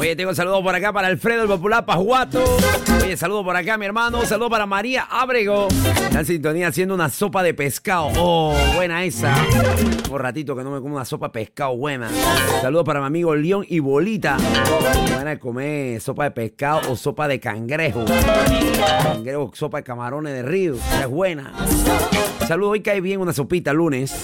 Oye, tengo un saludo por acá para Alfredo, el popular Pajuato. Oye, saludo por acá, mi hermano. Saludo para María Ábrego. Está en sintonía haciendo una sopa de pescado. Oh, buena esa. Un ratito que no me como una sopa de pescado buena. Saludo para mi amigo León y Bolita. Van a comer sopa de pescado o sopa de cangrejo. Cangrejo, sopa de camarones de río. Es buena. Saludo, hoy cae bien una sopita lunes.